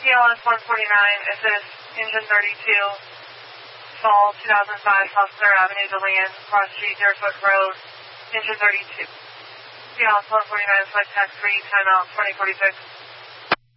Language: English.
PLS 149, assist, engine 32, fall 2005 South Clear Avenue to land, Cross Street, Deerfoot Road, engine 32. PLS 149, flight tax 3, timeout 2046.